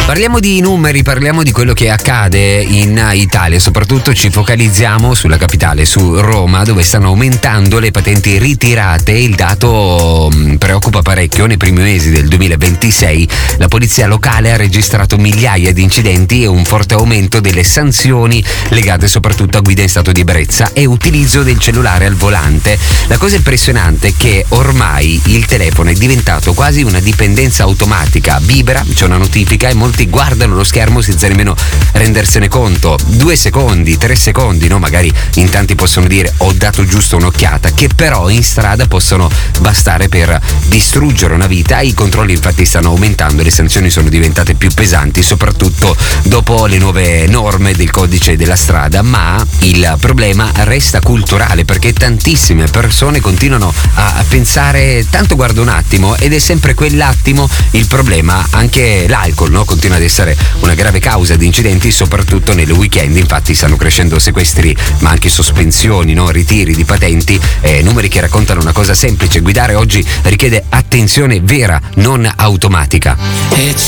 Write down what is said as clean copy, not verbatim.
Parliamo di numeri, parliamo di quello che accade in Italia, soprattutto ci focalizziamo sulla capitale, su Roma, dove stanno aumentando le patenti ritirate. Il dato preoccupa parecchio. Nei primi mesi del 2026 la polizia locale ha registrato migliaia di incidenti e un forte aumento delle sanzioni legate soprattutto a guida in stato di ebbrezza e utilizzo del cellulare al volante. La cosa impressionante è che ormai il telefono è diventato quasi una dipendenza automatica. Vibra, c'è una notifica e molti guardano lo schermo senza nemmeno rendersene conto. 2 secondi, 3 secondi, no? Magari in tanti possono dire ho dato giusto un'occhiata, che però in strada possono bastare per distruggere una vita. I controlli infatti stanno aumentando, le sanzioni sono diventate più pesanti, soprattutto dopo le nuove norme del codice della strada, ma il problema resta culturale, perché tantissime persone continuano a pensare tanto guardo un attimo, ed è sempre quell'attimo il problema. Anche l'alcol, no? Continua ad essere una grave causa di incidenti, soprattutto nel weekend. Infatti stanno crescendo sequestri ma anche sospensioni, no? Ritiri di patenti, numeri che raccontano una cosa semplice: guidare oggi richiede attenzione vera, non automatica. It's